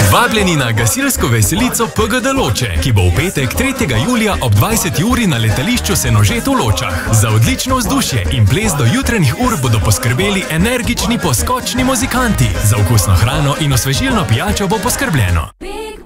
Vabljeni na gasilsko veselico PGD Loče, ki bo v petek 3. julija ob 20. uri na letališču Senožet v Ločah. Za odlično vzdušje in ples do jutranjih ur bodo poskrbeli energični poskočni muzikanti. Za okusno hrano in osvežilno pijačo bo poskrbljeno.